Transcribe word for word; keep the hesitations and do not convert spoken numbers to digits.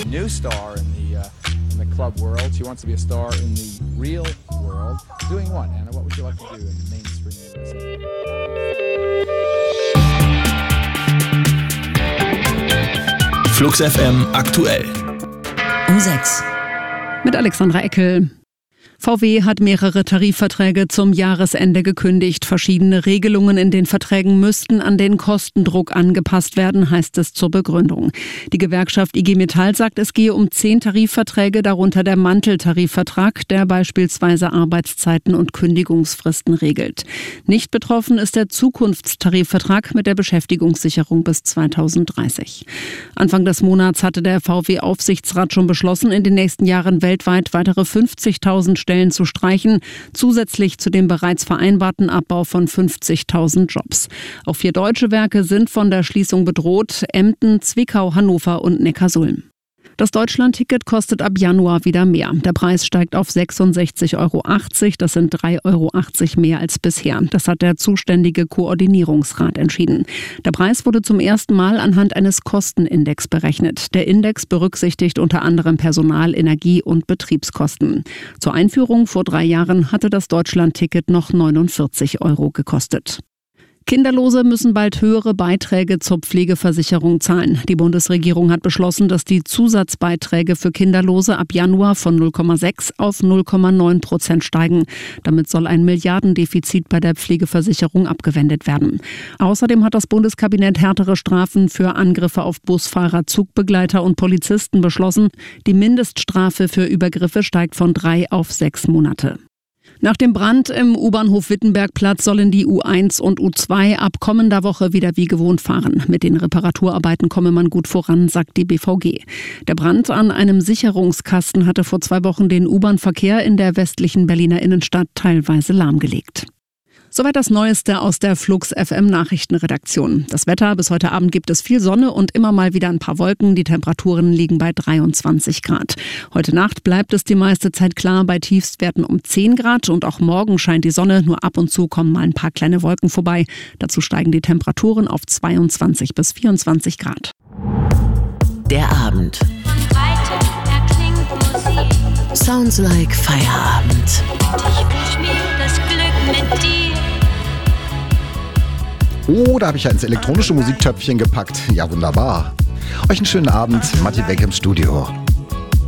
new star in the uh, in the club world. She wants to be a star in the real world. Doing what, Anna? What would you like to do in mainstream U S A? Flux F M aktuell. Um sechs. Mit Alexandra Eckel. V W hat mehrere Tarifverträge zum Jahresende gekündigt. Verschiedene Regelungen in den Verträgen müssten an den Kostendruck angepasst werden, heißt es zur Begründung. Die Gewerkschaft I G Metall sagt, es gehe um zehn Tarifverträge, darunter der Manteltarifvertrag, der beispielsweise Arbeitszeiten und Kündigungsfristen regelt. Nicht betroffen ist der Zukunftstarifvertrag mit der Beschäftigungssicherung bis zweitausenddreißig. Anfang des Monats hatte der V W-Aufsichtsrat schon beschlossen, in den nächsten Jahren weltweit weitere fünfzigtausend Stellen zu streichen, zusätzlich zu dem bereits vereinbarten Abbau von fünfzigtausend Jobs. Auch vier deutsche Werke sind von der Schließung bedroht: Emden, Zwickau, Hannover und Neckarsulm. Das Deutschland-Ticket kostet ab Januar wieder mehr. Der Preis steigt auf sechsundsechzig Euro achtzig. Das sind drei Euro achtzig mehr als bisher. Das hat der zuständige Koordinierungsrat entschieden. Der Preis wurde zum ersten Mal anhand eines Kostenindex berechnet. Der Index berücksichtigt unter anderem Personal-, Energie- und Betriebskosten. Zur Einführung vor drei Jahren hatte das Deutschland-Ticket noch neunundvierzig Euro gekostet. Kinderlose müssen bald höhere Beiträge zur Pflegeversicherung zahlen. Die Bundesregierung hat beschlossen, dass die Zusatzbeiträge für Kinderlose ab Januar von null Komma sechs auf null Komma neun Prozent steigen. Damit soll ein Milliardendefizit bei der Pflegeversicherung abgewendet werden. Außerdem hat das Bundeskabinett härtere Strafen für Angriffe auf Busfahrer, Zugbegleiter und Polizisten beschlossen. Die Mindeststrafe für Übergriffe steigt von drei auf sechs Monate. Nach dem Brand im U-Bahnhof Wittenbergplatz sollen die U eins und U zwei ab kommender Woche wieder wie gewohnt fahren. Mit den Reparaturarbeiten komme man gut voran, sagt die B V G. Der Brand an einem Sicherungskasten hatte vor zwei Wochen den U-Bahn-Verkehr in der westlichen Berliner Innenstadt teilweise lahmgelegt. Soweit das Neueste aus der Flux F M Nachrichtenredaktion. Das Wetter: bis heute Abend gibt es viel Sonne und immer mal wieder ein paar Wolken. Die Temperaturen liegen bei dreiundzwanzig Grad. Heute Nacht bleibt es die meiste Zeit klar bei Tiefstwerten um zehn Grad. Und auch morgen scheint die Sonne, nur ab und zu kommen mal ein paar kleine Wolken vorbei. Dazu steigen die Temperaturen auf zweiundzwanzig bis vierundzwanzig Grad. Der Abend. Sounds like Feierabend. Ich wünsch mir das Glück mit dir. Oh, da habe ich ja ins elektronische Musiktöpfchen gepackt. Ja, wunderbar. Euch einen schönen Abend. Matti Beck im Studio.